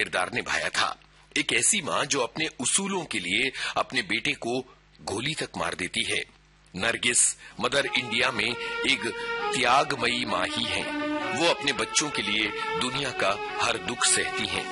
किरदार निभाया था। एक ऐसी माँ जो अपने उसूलों के लिए अपने बेटे को गोली तक मार देती है। नरगिस मदर इंडिया में एक त्यागमयी माँ ही हैं। वो अपने बच्चों के लिए दुनिया का हर दुख सहती हैं।